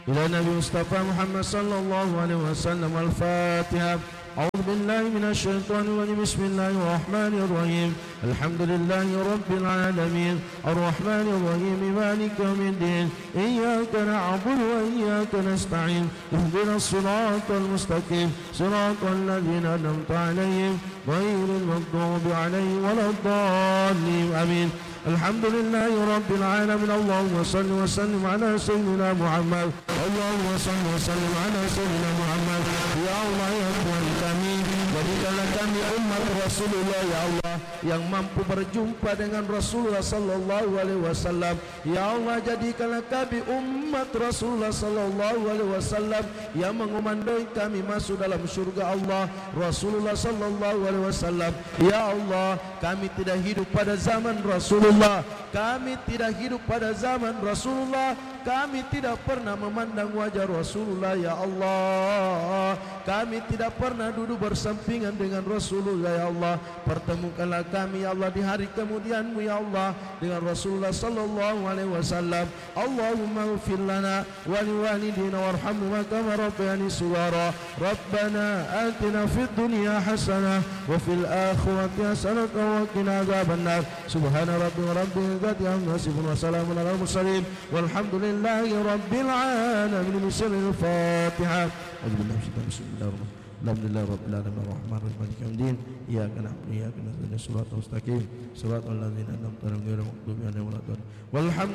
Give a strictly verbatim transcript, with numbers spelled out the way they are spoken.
إلى النبي مصطفى محمد صلى الله عليه وسلم. الفاتحة. أعوذ بالله من الشيطان الرجيم. بسم الله الرحمن الرحيم. الحمد لله رب العالمين الرحمن الرحيم مالك يوم الدين إياك نعبد وإياك نستعين اهدنا الصراط المستقيم صراط الذين أنعمت عليهم غير المغضوب عليهم ولا الضالين آمين. الحمد لله رب العالمين. اللهم صل وسلم على سيدنا محمد. اللهم صل وسلم على سيدنا محمد. Ya Allah, ya Tuhan kami, jadikanlah kami umat Rasulullah ya Allah yang mampu berjumpa dengan Rasulullah sallallahu alaihi wasallam. Ya Allah, jadikanlah kami umat Rasulullah sallallahu alaihi wasallam yang mengumandai kami masuk dalam surga Allah Rasulullah sallallahu alaihi wasallam. Ya Allah, kami tidak hidup pada zaman Rasulullah, kami tidak hidup pada zaman Rasulullah, kami tidak pernah memandang wajah Rasulullah ya Allah, kami tidak pernah duduk bersampingan dengan Rasulullah ya Allah. Pertemukanlah kami ya Allah di hari kemudianmu ya Allah dengan Rasulullah sallallahu alaihi wasallam. Allahumma ighfir lana wa liwalidina warhamhuma kama rabbayani shighara. Rabbana atina fid dunya hasanah wa fil akhirati hasanah wa qina adzabannar. Subhana rabbika rabbil izzati amma yasifun wa salamun alal mursalin walhamdulillahi rabbil alamin. Al-Fatihah. Bismillahirrahmanirrahim. Alhamdulillah rabbil alamin arrahmanir rahim maliki yaumiddin iyyaka na'budu wa iyyaka nasta'in ihdinas siratal mustaqim siratal ladzina an'amta 'alaihim ghairil maghdubi 'alaihim waladdallin.